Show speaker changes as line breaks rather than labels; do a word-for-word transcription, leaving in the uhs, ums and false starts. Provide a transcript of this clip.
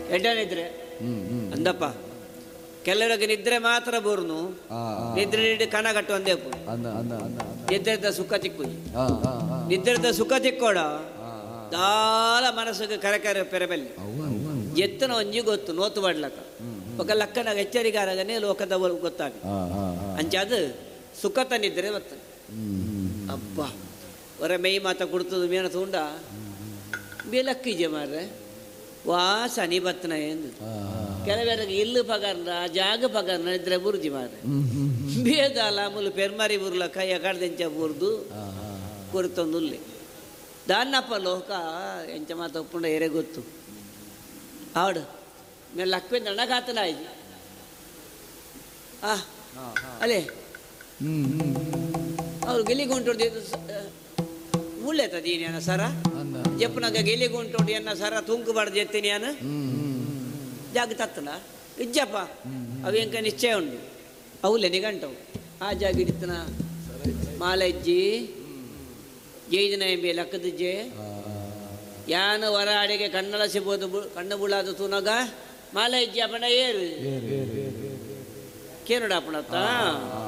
ಎಡ್ಡ ನಿದ್ರೆ ಅಂದಪ್ಪ ಕೆಲವರಿಗೆ ನಿದ್ರೆ ಮಾತ್ರ ಬೋರ್ನು ನಿದ್ರೆ ನೀಡಿ ಕಣ ಕಟ್ಟು ಅಂದೇಪು ನಿದ್ರೆದ ಸುಖ ತಿಕ್ಕು ನಿದ್ರೆದ ಸುಖ ತಿಕ್ಕೋಡ ದಾಲ ಮನಸ್ಸಿಗೆ ಕರೆ ಕರೆ ಪೆರಬೆಲ್ಲಿ ಎತ್ತನ ಒಂಜಿ ಗೊತ್ತು ನೋತು ಮಾಡ್ಲಕ್ಕ ఒక లక్కన హెచ్చరికారగానే లోకದ ಗೊತ್ತಾಗ ಅಂಚಾದ ಸುಖತ ನಿದ್ರೆ ಬತ್ತ ಅಬ್ಬಾ ಒರ ಮೈ ಮಾತ ಕೊಡ್ತದ ಮೇನ ತಗೊಂಡ ಬೇಲಕ್ಕಿಜೆ ಮಾರ್ರೆ ವಾ ಸನಿ ಬತ್ತನ ಎಂದು ಕೆಲವರಿಗೆ ಇಲ್ಲು ಪಗಾರ್ನ ಜಾಗ ಪಗಾರ್ನ ನಿದ್ರೆ ಬುರ್ಜಿ ಮಾರ್ರೆ ಬೇದಾಲ ಮುಲು ಪೆರ್ಮಾರಿ ಬುರ್ಲ ಕೈಯ ಕಡ್ದೆಂಚ ಬುರ್ದು ಕೊರ್ತೊಂದುಲ್ಲೆ ದಾನ್ನಪ್ಪ ಲೋಕ ಎಂಚ ಮಾತ ಒಪ್ಪುಂಡ ಎರೆ ಗೊತ್ತು ಆವಡು ಮೇಲೆ ಲಕ್ವೇಂದ ಅಣ್ಣ ಕಾತನ ಆಯ್ತು ಆ ಅಲ್ಲೇ ಅವ್ರು ಗೆಲಿಗುಂಟು ಮುಳ್ಳೆತದೀನಿ ಅನ್ನ ಸರ ಜಪ್ಪನಾಗ ಗೆಲಿಗುಂಟು ಎನ್ನ ಸರ ತುಂಕು ಬಾಡ್ದು ಎತ್ತೀನಿ ಅನ್ನ ಜಾಗ ತತ್ತನ ಇಜ್ಜಪ್ಪ ಅವೇಂಕ ನಿಶ್ಚಯ ಉಂಟು ಅವಲೆ ನಿಗಂಟವು ಆ ಜಾಗ ಹಿಡಿತನ ಮಾಲ ಇಜ್ಜಿ ಜೈದನ ಎಂಬೆ ಲಕ್ಕದಿಜ್ಜೆ ಯಾನು ಹೊರ ಅಡೆಗೆ ಕಣ್ಣಳ ಸಿಬೋದು ಕಣ್ಣು ಬುಳಾದ ತೂನಗ ಮಾಲ ಇಜ್ಜಿ ಅಪ್ಪಣ ಏರು ಕೇನುಡ ಅಪ್ಪಣತ್ತ